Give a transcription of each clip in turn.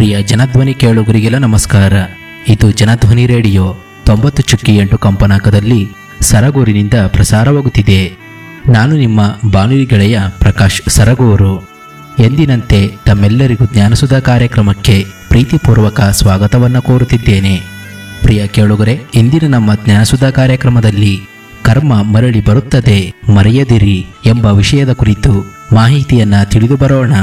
ಪ್ರಿಯ ಜನಧ್ವನಿ ಕೇಳುಗರಿಗೆಲ್ಲ ನಮಸ್ಕಾರ. ಇದು ಜನಧ್ವನಿ ರೇಡಿಯೋ 90.8 ಕಂಪನಾಂಕದಲ್ಲಿ ಸರಗೂರಿನಿಂದ ಪ್ರಸಾರವಾಗುತ್ತಿದೆ. ನಾನು ನಿಮ್ಮ ಬಾನುಲಿ ಗೆಳೆಯ ಪ್ರಕಾಶ್ ಸರಗೂರು. ಎಂದಿನಂತೆ ತಮ್ಮೆಲ್ಲರಿಗೂ ಜ್ಞಾನಸುಧಾ ಕಾರ್ಯಕ್ರಮಕ್ಕೆ ಪ್ರೀತಿಪೂರ್ವಕ ಸ್ವಾಗತವನ್ನು ಕೋರುತ್ತಿದ್ದೇನೆ. ಪ್ರಿಯ ಕೇಳುಗರೆ, ಇಂದಿನ ನಮ್ಮ ಜ್ಞಾನಸುಧಾ ಕಾರ್ಯಕ್ರಮದಲ್ಲಿ ಕರ್ಮ ಮರಳಿ ಬರುತ್ತದೆ, ಮರೆಯದಿರಿ ಎಂಬ ವಿಷಯದ ಕುರಿತು ಮಾಹಿತಿಯನ್ನ ತಿಳಿದು ಬರೋಣ.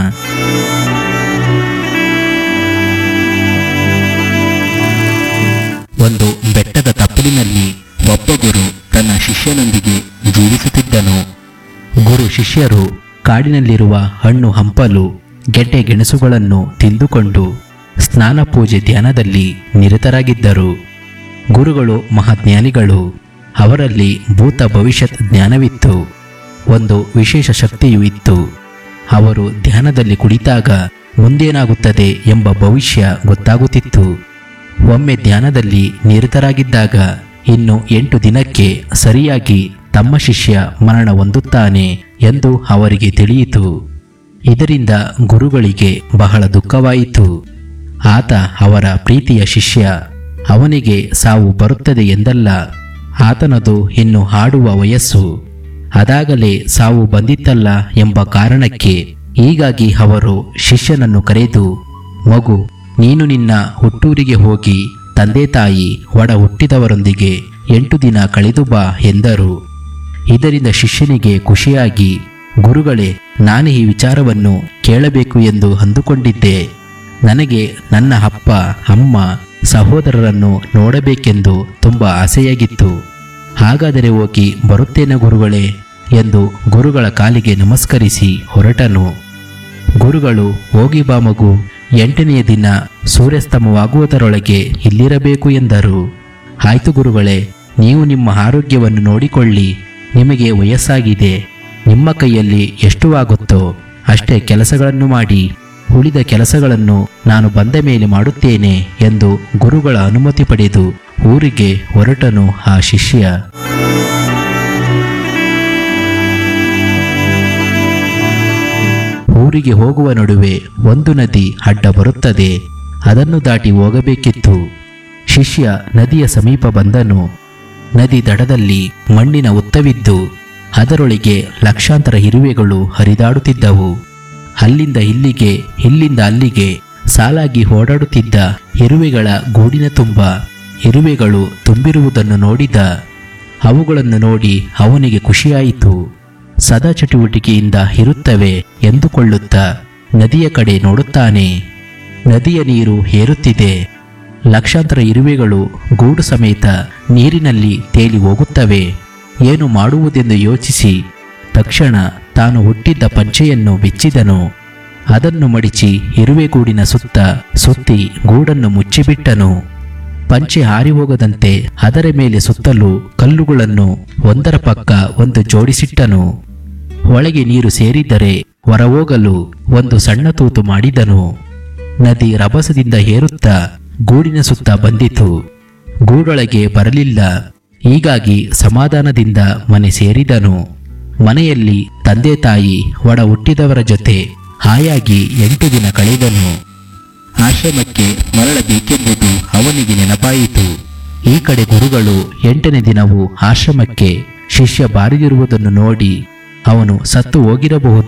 ಒಂದು ಬೆಟ್ಟದ ತಪ್ಪಲಿನಲ್ಲಿ ಒಬ್ಬ ಗುರು ತನ್ನ ಶಿಷ್ಯನೊಂದಿಗೆ ಜೀವಿಸುತ್ತಿದ್ದನು. ಗುರು ಶಿಷ್ಯರು ಕಾಡಿನಲ್ಲಿರುವ ಹಣ್ಣು ಹಂಪಲು ಗೆಡ್ಡೆ ಗೆಣಸುಗಳನ್ನು ತಿಂದುಕೊಂಡು ಸ್ನಾನ ಪೂಜೆ ಧ್ಯಾನದಲ್ಲಿ ನಿರತರಾಗಿದ್ದರು. ಗುರುಗಳು ಮಹಾಜ್ಞಾನಿಗಳು. ಅವರಲ್ಲಿ ಭೂತ ಭವಿಷ್ಯತ್ ಜ್ಞಾನವಿತ್ತು. ಒಂದು ವಿಶೇಷ ಶಕ್ತಿಯೂ ಇತ್ತು. ಅವರು ಧ್ಯಾನದಲ್ಲಿ ಕುಳಿತಾಗ ಮುಂದೇನಾಗುತ್ತದೆ ಎಂಬ ಭವಿಷ್ಯ ಗೊತ್ತಾಗುತ್ತಿತ್ತು. ಒಮ್ಮೆ ಧ್ಯಾನದಲ್ಲಿ ನಿರತರಾಗಿದ್ದಾಗ ಇನ್ನು 8 ದಿನಕ್ಕೆ ಸರಿಯಾಗಿ ತಮ್ಮ ಶಿಷ್ಯ ಮರಣ ಹೊಂದುತ್ತಾನೆ ಎಂದು ಅವರಿಗೆ ತಿಳಿಯಿತು. ಇದರಿಂದ ಗುರುಗಳಿಗೆ ಬಹಳ ದುಃಖವಾಯಿತು. ಆತ ಅವರ ಪ್ರೀತಿಯ ಶಿಷ್ಯ. ಅವನಿಗೆ ಸಾವು ಬರುತ್ತದೆ ಎಂದಲ್ಲ, ಆತನದು ಇನ್ನು ಹಾಡುವ ವಯಸ್ಸು. ಅದಾಗಲೇ ಸಾವು ಬಂದಿತ್ತಲ್ಲ ಎಂಬ ಕಾರಣಕ್ಕೆ ಹೀಗಾಗಿ ಅವರು ಶಿಷ್ಯನನ್ನು ಕರೆದು, ಮಗು, ನೀನು ನಿನ್ನ ಹುಟ್ಟೂರಿಗೆ ಹೋಗಿ ತಂದೆ ತಾಯಿ ಒಡ ಹುಟ್ಟಿದವರೊಂದಿಗೆ 8 ದಿನ ಕಳೆದು ಬಾ ಎಂದರು. ಇದರಿಂದ ಶಿಷ್ಯನಿಗೆ ಖುಷಿಯಾಗಿ, ಗುರುಗಳೇ, ನಾನು ಈ ವಿಚಾರವನ್ನು ಕೇಳಬೇಕು ಎಂದು ಅಂದುಕೊಂಡಿದ್ದೆ. ನನಗೆ ನನ್ನ ಅಪ್ಪ ಅಮ್ಮ ಸಹೋದರರನ್ನು ನೋಡಬೇಕೆಂದು ತುಂಬ ಆಸೆಯಾಗಿತ್ತು. ಹಾಗಾದರೆ ಹೋಗಿ ಬರುತ್ತೇನೆ ಗುರುಗಳೇ ಎಂದು ಗುರುಗಳ ಕಾಲಿಗೆ ನಮಸ್ಕರಿಸಿ ಹೊರಟನು. ಗುರುಗಳು, ಹೋಗಿ ಬಾ ಮಗು, 8ನೆಯ ದಿನ ಸೂರ್ಯಾಸ್ತಮವಾಗುವುದರೊಳಗೆ ಇಲ್ಲಿರಬೇಕು ಎಂದರು. ಆಯ್ತು ಗುರುಗಳೇ, ನೀವು ನಿಮ್ಮ ಆರೋಗ್ಯವನ್ನು ನೋಡಿಕೊಳ್ಳಿ. ನಿಮಗೆ ವಯಸ್ಸಾಗಿದೆ. ನಿಮ್ಮ ಕೈಯಲ್ಲಿ ಎಷ್ಟು ಆಗುತ್ತೋ ಅಷ್ಟೇ ಕೆಲಸಗಳನ್ನು ಮಾಡಿ. ಉಳಿದ ಕೆಲಸಗಳನ್ನು ನಾನು ಬಂದ ಮೇಲೆ ಮಾಡುತ್ತೇನೆ ಎಂದು ಗುರುಗಳ ಅನುಮತಿ ಪಡೆದು ಊರಿಗೆ ಹೊರಟನು ಆ ಶಿಷ್ಯ. ಊರಿಗೆ ಹೋಗುವ ನಡುವೆ ಒಂದು ನದಿ ಅಡ್ಡ ಬರುತ್ತದೆ. ಅದನ್ನು ದಾಟಿ ಹೋಗಬೇಕಿತ್ತು. ಶಿಷ್ಯ ನದಿಯ ಸಮೀಪ ಬಂದನು. ನದಿ ದಡದಲ್ಲಿ ಮಣ್ಣಿನ ಹುತ್ತವಿದ್ದು ಅದರೊಳಗೆ ಲಕ್ಷಾಂತರ ಇರುವೆಗಳು ಹರಿದಾಡುತ್ತಿದ್ದವು. ಅಲ್ಲಿಂದ ಇಲ್ಲಿಗೆ, ಇಲ್ಲಿಂದ ಅಲ್ಲಿಗೆ ಸಾಲಾಗಿ ಓಡಾಡುತ್ತಿದ್ದ ಇರುವೆಗಳ ಗೂಡಿನ ತುಂಬ ಇರುವೆಗಳು ತುಂಬಿರುವುದನ್ನು ನೋಡಿದ. ಅವುಗಳನ್ನು ನೋಡಿ ಅವನಿಗೆ ಖುಷಿಯಾಯಿತು. ಸದಾ ಚಟುವಟಿಕೆಯಿಂದ ಇರುತ್ತವೆ ಎಂದುಕೊಳ್ಳುತ್ತಾ ನದಿಯ ಕಡೆ ನೋಡುತ್ತಾನೆ. ನದಿಯ ನೀರು ಏರುತ್ತಿದೆ. ಲಕ್ಷಾಂತರ ಇರುವೆಗಳು ಗೂಡು ಸಮೇತ ನೀರಿನಲ್ಲಿ ತೇಲಿ ಹೋಗುತ್ತವೆ. ಏನು ಮಾಡುವುದೆಂದು ಯೋಚಿಸಿ ತಕ್ಷಣ ತಾನು ಹುಟ್ಟಿದ್ದ ಪಂಚೆಯನ್ನು ಬಿಚ್ಚಿದನು. ಅದನ್ನು ಮಡಿಚಿ ಇರುವೆಗೂಡಿನ ಸುತ್ತ ಸುತ್ತಿ ಗೂಡನ್ನು ಮುಚ್ಚಿಬಿಟ್ಟನು. ಪಂಚೆ ಹಾರಿ ಹೋಗದಂತೆ ಅದರ ಮೇಲೆ ಸುತ್ತಲೂ ಕಲ್ಲುಗಳನ್ನು ಒಂದರ ಪಕ್ಕ ಒಂದು ಜೋಡಿಸಿಟ್ಟನು. ಒಳಗೆ ನೀರು ಸೇರಿದ್ದರೆ ಹೊರಹೋಗಲು ಒಂದು ಸಣ್ಣ ತೂತು ಮಾಡಿದನು. ನದಿ ರಭಸದಿಂದ ಏರುತ್ತಾ ಗೂಡಿನ ಸುತ್ತ ಬಂದಿತು. ಗೂಡೊಳಗೆ ಬರಲಿಲ್ಲ. ಹೀಗಾಗಿ ಸಮಾಧಾನದಿಂದ ಮನೆ ಸೇರಿದನು. ಮನೆಯಲ್ಲಿ ತಂದೆ ತಾಯಿ ಒಡ ಹುಟ್ಟಿದವರ ಜೊತೆ ಹಾಯಾಗಿ 8 ದಿನ ಕಳೆದನು. ಆಶ್ರಮಕ್ಕೆ ಮರಳಬೇಕೆಂಬುದು ಅವನಿಗೆ ನೆನಪಾಯಿತು. ಈ ಕಡೆ ಗುರುಗಳು 8ನೇ ದಿನವೂ ಆಶ್ರಮಕ್ಕೆ ಶಿಷ್ಯ ಬಾರದಿರುವುದನ್ನು ನೋಡಿ ಅವನು ಸತ್ತು ಹೋಗಿರಬಹುದು